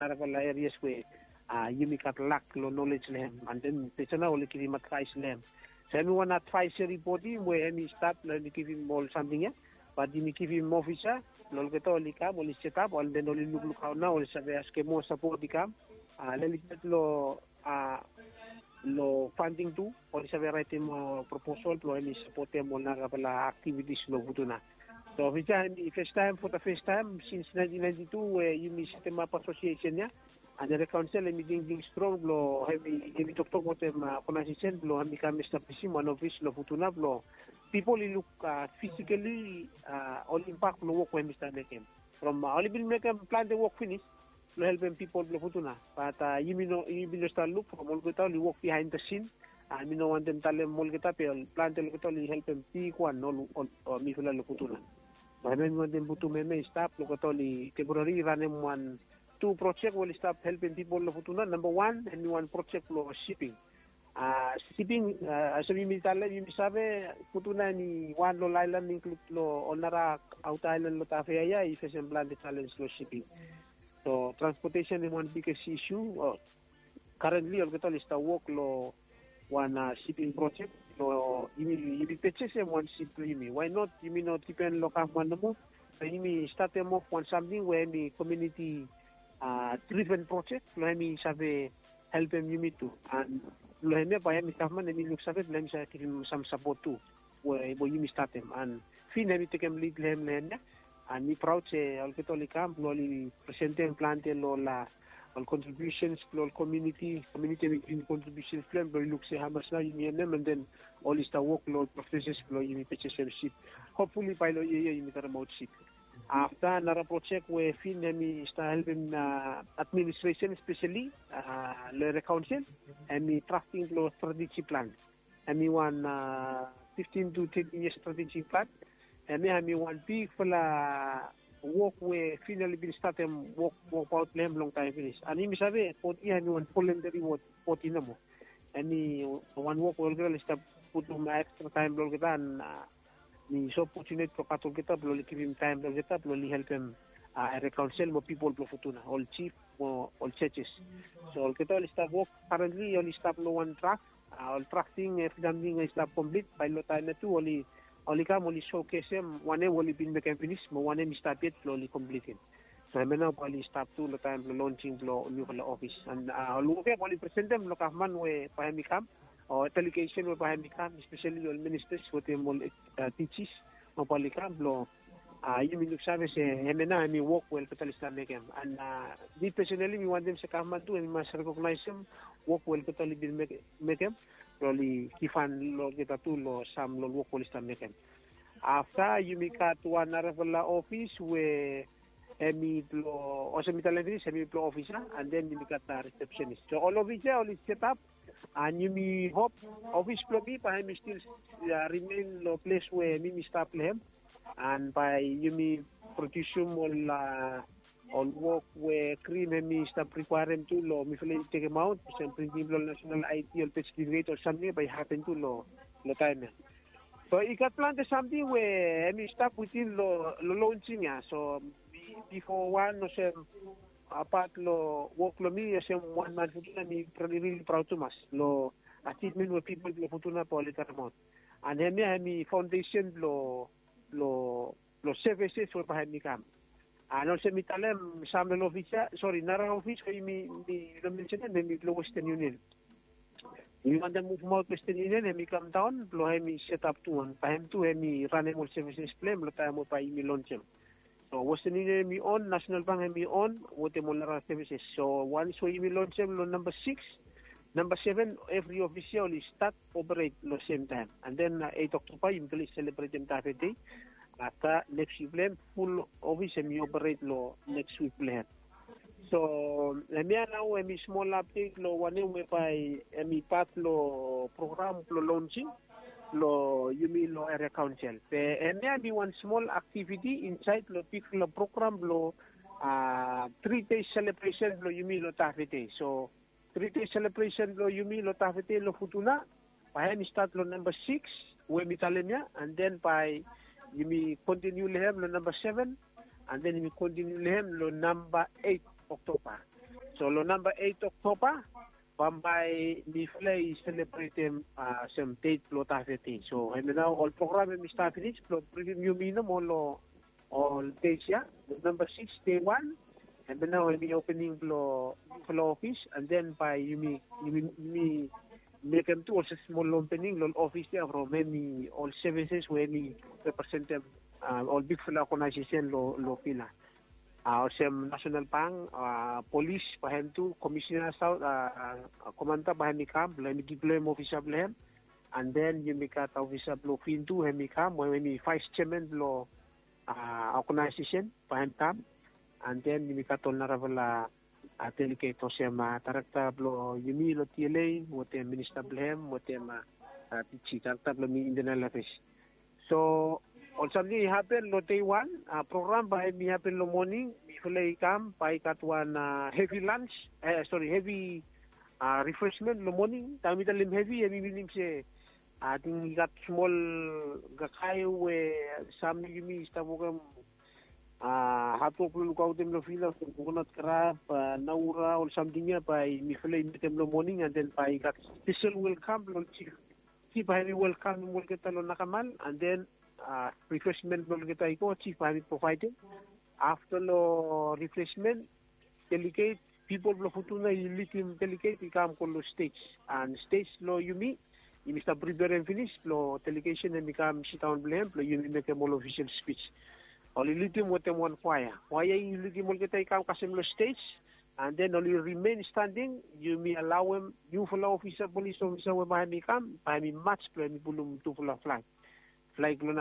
narapala areas where yumi kat lack lo knowledge lehem and then tesana oli kiri advice lehem. So everyone advisory body where any staff and give him all something yeah. But you give him officer, lol kita oli kam oli set up and then oli look how now oli sabi aske mo support ikam. Lelit lo funding tu oli sabi write mo proposal lo any support mo narapala activities lo butuna. So first time for the first time since 1992 where yumi system up association yeah. And the council meeting strong lo heavy talk what conversation lo hami kami establish one office lo futuna lo people look physically all impact lo work when Mr. Mekem from only been make plan the work finish lo help them people lo futuna but you know start look from all kita li work behind the scene I mean no want them tell them all kita pe plan the kita li help them pick one no mi fela lo futuna but when them butu me stop lo kita li temporary run one two project will start helping people lo futuna. Number one, and one project lo shipping. Shipping, sabi mi tala, mi sabi futuna ni one lo island include lo onara out island lo tafeya if it's plan the challenge lo shipping. So transportation is one biggest issue. Currently, all kita lista work lo one shipping project. Lo you purchase one ship me. Why not? You mean not depend lo one mo. So you start them off one something where the community driven project lo hemi sabe help them yumi too and lo hemi pa hemi kahman hemi look sabe lo hemi sa kirim some support too where bo yumi start them and fin hemi take them lead lehem lehem and ni proud se al ketoli camp lo li presente en plante lo la all contributions lo community making contributions plan lo look se hamas na yumi and then all is the work lo processes lo yumi purchase ship hopefully by lo yumi tar remote ship. After another project where fin hemi start helping administration especially the council hemi drafting lo strategy plan hemi one 15 to 10 years strategy plan hemi one big fella work where finally been started work out lehem long time finish ani mi sabi hemi one voluntary work 14 mo hemi one work all girl start put extra time lo kita ni so opportunity pro katol kita blo li give him time blo kita blo li help him council mo people blo futuna all chief mo all churches so all kita all staff work currently all staff lo one track all tracking everything is staff complete by lo time na tu oli ka mo li showcase one oli bin make finish mo one mi start it blo li complete so mena all staff tu lo time blo launching blo new office and all okay all present them lo kahman we pa mi kam or delegation will behind the especially all ministers what them all teaches or polycam law you mean look service hemena me work well capitalist make them and me personally we want them to come to and must recognize them work well capitalist make them really kifan lo kita tu lo sam lo work well make them after you make at one office where hemi plo also mitalevis hemi plo officer and then you make at receptionist so all of it all is set up and you me hope office plo be pa hemi still remain lo place where me stop lehem and by you me production all work where cream hemi stop require to lo me feel take him out some principal national IT or certificate or something by happen to lo time so it got planned something where hemi stop within lo launching so before one no say apart lo work lo me say 1 month futuna me really proud to mas lo achievement where people lo futuna politarmot and hemi foundation lo services for hemi kam ano se mitalem sam lo office sorry nara office ko mi lo mention me lo Western Union we want to move more Western Union hemi come down lo hemi set up to one time to hemi run all services plan lo tayo mo pa imi launch. So Western Union mi on, National Bank mi on, wote mo lara services. So once we launch them lo number 6, number 7 every official is start operate lo same time. And then 8 October you will celebrate them Tafe Day. After next week plan full office mi operate lo next week plan. So mi now mi small update lo one we by mi part lo program lo launching. Lo yumi lo area council and maybe one small activity inside lo big lo program lo 3 days celebration lo yumi lo tafete so 3 days celebration lo yumi lo tafete lo futuna pa start lo number 6 we mitalemya and then by yumi continue lehem lo number 7 and then yumi continue lehem lo number 8 October So lo number 8 October, pambay mi flay celebrate some date lo tafeti. So and now all program mi staff finish lo preview mino mo lo all dates ya. Number 6 day 1 and then now we opening lo office and then by you me make them to also small opening lo office there from many all services where we represent them all big fla organization lo pila. Sem National Pang, Police, pahem tu, Commissioner South, Commander pahem ikam, lemi deploy officer blehem, and then you make out officer blow fin tu hem ikam, when we vice chairman blow organization pahem kam, and then you make out on naravala delegate to sem director blow yumi lo TLA, what minister blehem, what pichi director blow mi internal affairs. So also, ni happen lo day 1 program by mi happen lo morning mi fulay kam by katwan heavy lunch heavy refreshment lo morning tami talim heavy minim se ating got small gakay we sam yumi istabogam hato pulu ka utem lo fila coconut crab naura or something ya by mi fulay mitem lo morning and then by got special welcome lo chief heavy welcome mo kita lo nakamal and then refreshment lo kita iko chief having provided after lo refreshment delegate people lo futuna ilitim delegate ikam ko lo stage and stage lo yumi Mr. prepare and finish lo delegation and ikam sit down blame lo yumi make a more official speech only ilitim what them one choir ilitim mo kita ikam kasem lo stage and then only remain standing yumi allow him you follow officer police officer we mahami kam mahami match lo mi bulum tu full flag flag lo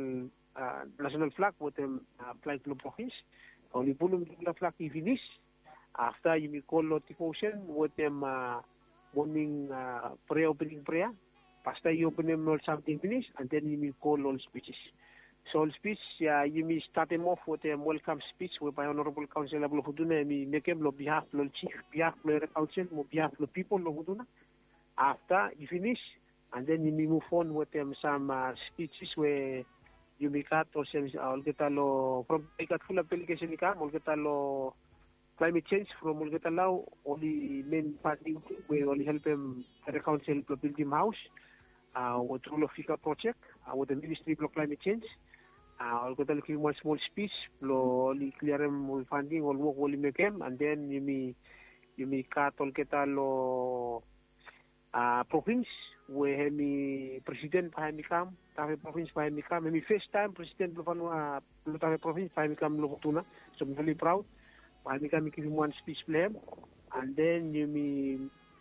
national flag with them flag lo province only pulum la flag finish after you call lo devotion with them morning prayer opening prayer pasta you open them all something finish and then you call all speeches so all speech you start them off with them welcome speech with by honorable councilor lo huduna mi make lo behalf lo chief behalf lo council mo behalf lo people lo huduna after you finish and then you move on with them some speeches where you make out or some all kita lo from ikat full application ka all kita lo climate change from all kita lo only main party we only help them the council to build him house with rule of FICA project with the ministry of climate change all kita looking one small speech lo only clear them funding all work only make them and then you make cut all kita lo province we hemi president pahami kam tahe province pahami kam hemi first time president lo fanua lo tahe province pahami kam lo tuna so I'm really proud pahami kam give him one speech blame and then you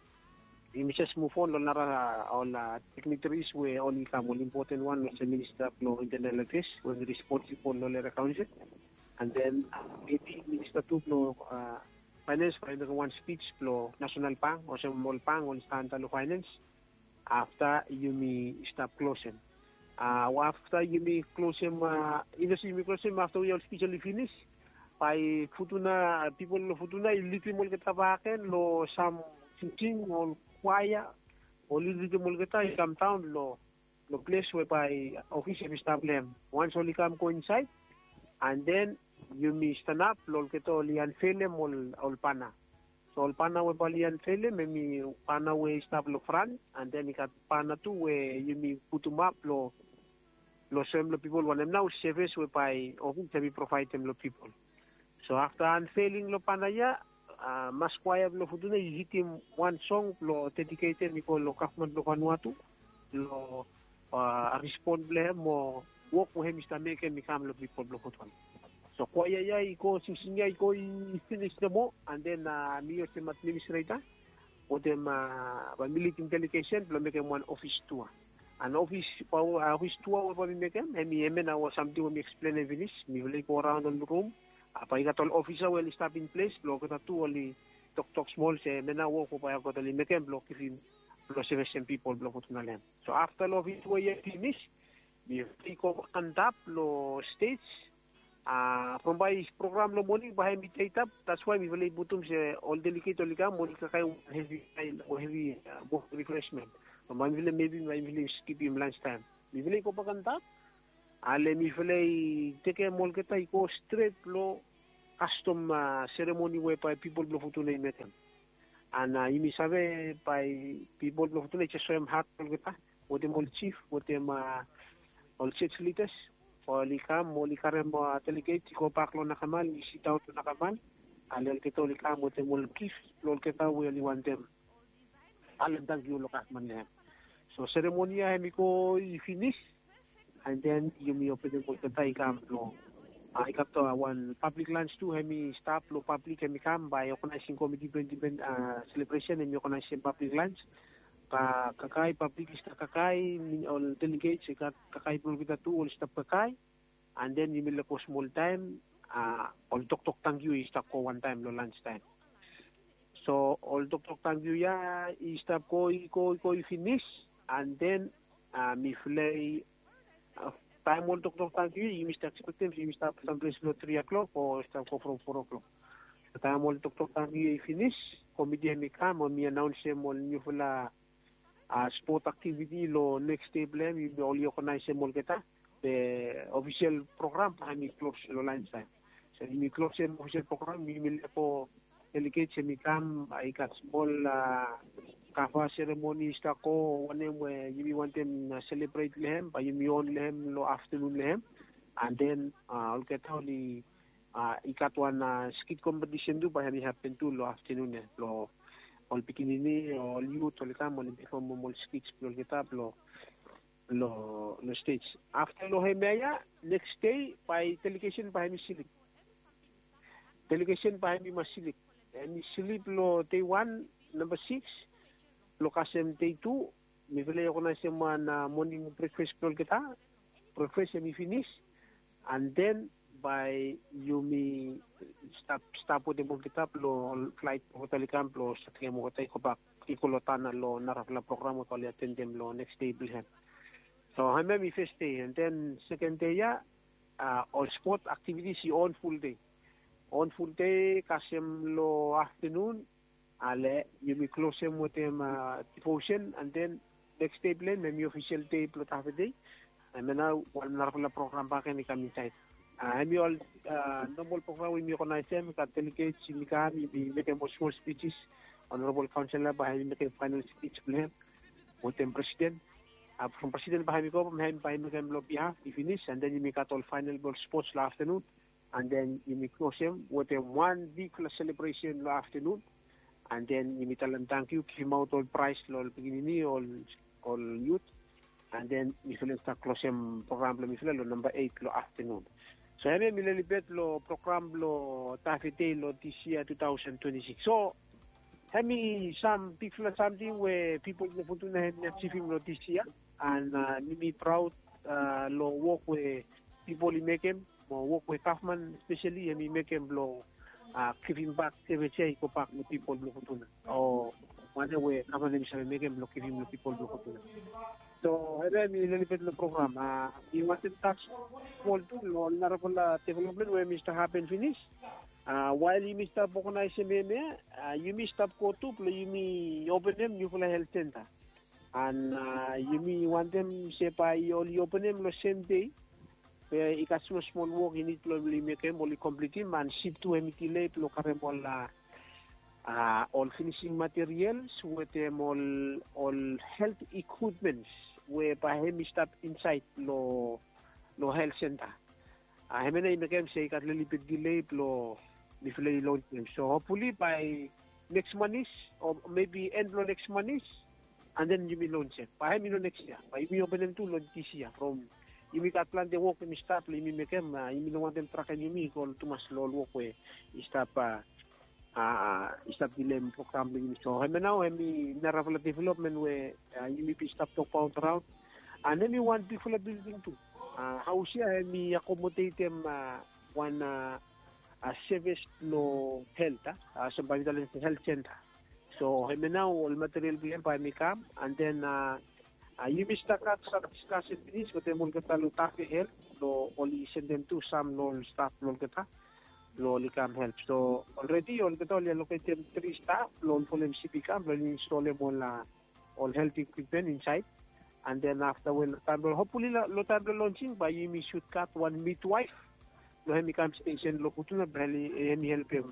just move on lo nara all dignitaries we only come all important one was the minister of law internal affairs when responsible lo le council and then maybe minister to lo finance for one speech lo national pang or some small pang on stand lo finance after you stop closing. After you close him, after we all speech finish, by futuna people lo futuna iliti mo kita baken lo some singing or choir or iliti mo kita come town lo place whereby official establish once only come coincide and then you stand up lo kita lian film all pana. So all pana we balian film me pana we stop lo front and then ikat pana tu we you put them up lo sem lo people want them now service we by often to be provide them lo people. So after unfailing lo pana ya mas choir lo futuna you hit him one song lo dedicated niko lo Kaufman lo Vanuatu lo respond blehem mo work mo hem istameke mikam lo people lo futuna. So choir ya iko singsinga iko finish the mo and then me or some administrator or them by military delegation lo make one office tour. An office tour we make them and me or something we explain and finish me will go around on the room. Apa ikat all officer will stop in place lo kita tu only talk small say mena work ko pa ko dali make them block if lo seven people block ko tunalen. So after lo office we finish we ko andap lo stage from by program lo morning by me take up that's why we will butum say all delicate all ka mo ka kay heavy refreshment so man will maybe skip him lunch time we will ko paganda ale mi will take mo kita ko straight lo custom ceremony whereby people lo futuna imetem. And yumi sabe by people lo futuna icheswem hat kita, wotem all chief, wotem all church leaders, olikam, olikarem delegate, ko paklo nakamal, isitaw to nakamal, alel kita olikam, wotem all chief, lol kita we only want them. Alandang yung lokas man lehem. So ceremony hemi ko i-finish, and then yumi open ko kita ikam lo. Ikap to one public lunch too, hemi staff lo public hemi kam by organizing committee celebration hemi organizing public lunch. Kakai public is kakai all delegates kakai pun kita tu all staff kakai, and then yumi lo small time all tok tang you is staff ko one time lo lunch time. So all tok tang you ya is staff ko finish, and then mi play time all tok tang you must expect them you start someplace 3 o'clock or start from 4 o'clock. The time all tok tang you finish, committee mi kam or mi announce all new fula sport activity lo next table we only organize all kita the official program mi close lo lunch time. So mi close official program mi mil po delegate mi kam ikat small kafa ceremony sta ko one where you want them celebrate lehem by you on lehem lo afternoon lehem, and then all kita only ikat one skit competition do by happen to lo afternoon lo all pikinini all youth all kam all perform all skits lo kita lo stage after lo hemaya next day by delegation by mi silip delegation by mi masilik and silip lo day 1 number 6 lo kasem day 2 mi vele ko na sema na morning breakfast lo kita breakfast mi finish, and then by yumi stop de mo kita lo flight hotel camp lo sa tingin mo tay ko ba ikolotana lo narafla programo to attend them lo next day bilhan. So hame mi first day, and then second day ya all sport activities on full day kasem lo afternoon ale yumi close mo tem devotion, and then next day plan may official day plot half a day, and now wal narafla program pa ni kami site. Hemi all normal program we organize them ka delegate simika mi make small speeches, honorable councillor by make final speech plan with the president. From president by ko by lo behalf we finish, and then you make all final ball sports la afternoon, and then you make close them with a one big celebration la afternoon, and then you meet and thank you give out all prize lo beginning all youth, and then we feel start close them program lo number 8 lo afternoon. So hemi mililipet lo program lo tafite lo this year 2026. So hemi some people something where people no put na achieving lo this year, and me proud lo work with people in Mekem, work with Kaufman especially, hemi Mekem lo giving back every day ko back lo people lo put na. O one way Kaufman mi sa Mekem lo giving lo people lo put na. So hemi mililipet lo program we want to touch small tool lo narapala development where Mr. Happen finish. While you Mr. Bokona SMM, you Mr. Kotu, you me open them, you for a health center. And you me want them say by you open them the same day. Where you got small work in it, probably make them only complete him and ship to emitilate local all finishing materials with them all health equipments whereby him stop inside lo health center. I mean, I make say got a little bit delayed lo before launch them. So hopefully by next month or maybe end of next month, and then you will launch it. By next year, by you open them to launch this year. From you make a plan the work and start. You make them. You want them track and you make all too much slow work where stop delay program. So I mean now I mean narrow development where you may be stop to pound around, and then you want people building too. How siya may accommodate them one service no health sa Bangladesh health center. So I mean now all material being by me come, and then you may start sa discussion finish with them all kita lo tafi health lo only send them to some no staff lo kita lo likam help. So already all kita all allocate them 3 staff lo for them CPCam lo install them all health equipment inside. And then after when hopefully lo time launching by you should cut one midwife lo hemi camp station lo kutuna bali hemi help him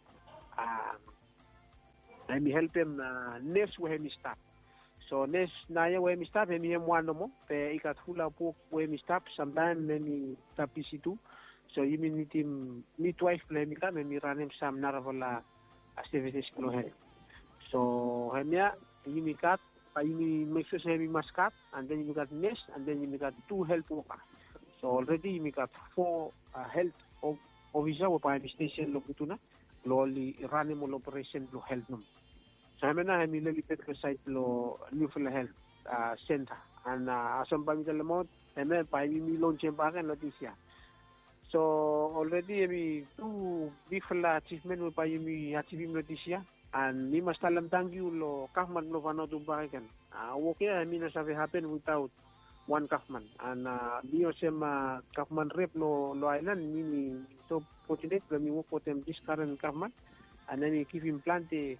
nes we hemi stop so nes na ya we hemi stop hemi hem wano mo pe ikat hula po we hemi stop sometime hemi tapi situ so yimi ni tim ni twice hemi kam hemi ranem sam naravala services lo he so hemia yimi kat pa yimi make sure hemi maskat and then you got nes and then you got 2 health worker so already you got 4 health officer wa pa station lo kutuna loli ranem lo operation lo health no so hemi lelipet ko site lo Newfield Health Center and asam pa mi talamot hemi pa yimi launch pa kan noticia so already hemi 2 different achievement wa pa yimi achievement noticia and ni mas talam tanggi lo kahman lo vano tu ba kan okay hemi na sabe happen without one kahman and bio sema kahman rep lo island ni so fortunate lo mi wo potem this current kahman and then we give him plante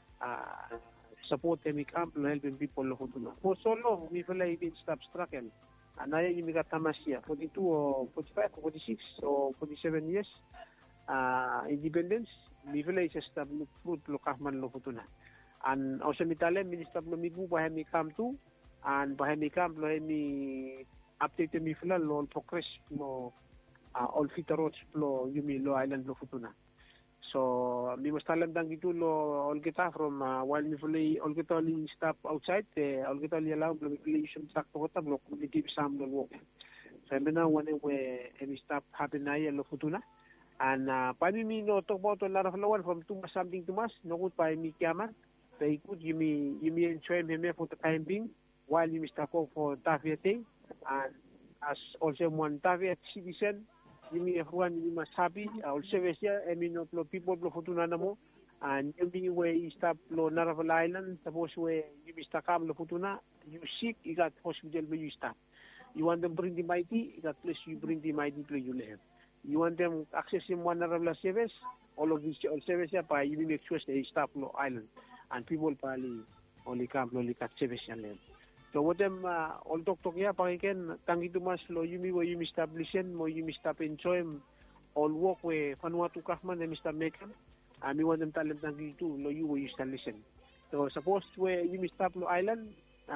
support hemi camp lo helping people lo hutuno for solo mi fela ibit stop struggle anaya yimi katamasia 42 or 45 or 46 or 47 years independence mi fela is stop lo fruit lo kahman lo hutuna and also mitale minister lo mi bu pa hemi camp tu and pa hemi camp lo hemi update mi fela lo progress lo all fitarots lo yumi lo island lo hutuna so mi mustalam dang gitu lo all kita from while mi fully all kita li stop outside all kita li allow lo mi some tak to ta lo community sam lo work so mena when we stop happen na lo futuna and pa mi no talk about a lot of lawan from too much something too much no good pa mi kiaman they could you me enjoy me for the time being while you stop for tafiate and as also one tafiate citizen yumi everyone you must happy also vesia no people lo futuna namo and yumi we stop lo Naraval Island suppose we you stakam lo futuna you sick you got hospital where you stop you want them bring the mighty you got place you bring the mighty to you live you want them access in one Naraval service all of these all service pa you make sure they stop lo island and people pali only come lo likat service yan so what them all talk ya pakiken tangi tumas lo yumi wo yumi establishen mo yumi stop enjoy all work we Vanuatu kahman and Mr. Mekan and we want them talent tangi tu lo you wo establishing so suppose we yumi stop lo island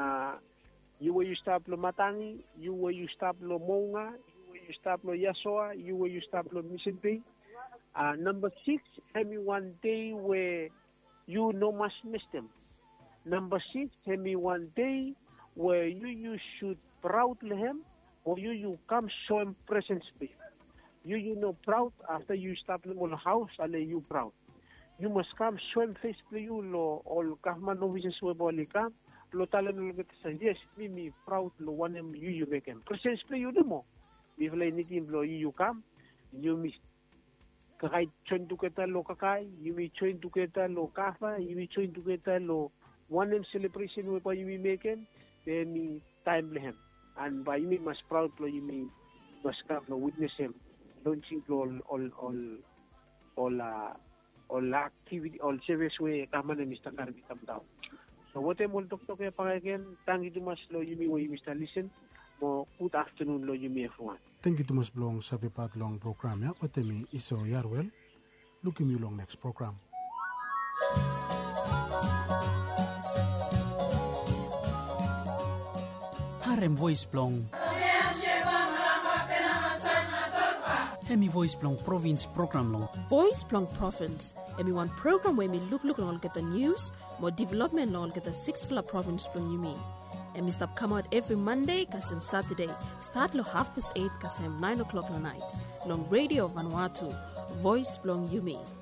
you wo stop lo Matangi you wo stop lo Monga you wo stop lo Yasoa you wo stop lo Mission Bay number 6 hemi one day where you no must miss them number 6 hemi one day where you should proudly him or you come show him presence be you know proud after you stop in the house and you proud you must come show him face play you lo all kahman novices we bolika lo talen lo get say yes me proud lo one him you make him presence play you demo if like ni team lo you come you miss kai join together lo kakai you me join together lo kafa you me join together lo one him celebration we pa you make him then time him and by me must proud lo you must come lo witness him launching all activity all service we kaman ni Mr. Karbi tamtaw so what em tok ya pagaken tangi tumas lo you we Mr. listen mo good afternoon lo you everyone thank you tumas blong sa vipat long program ya otemi iso yarwel looking you long next program Harem Voice Blong Hemi Voice Blong Province Program Long Voice Blong Province Hemi one program where me look all get the news more development all get the 6th Fla Province Blong you mean Hemi stop come out every Monday kasem Saturday start lo 8:30 kasem 9 o'clock la night long radio Vanuatu Voice Blong you mean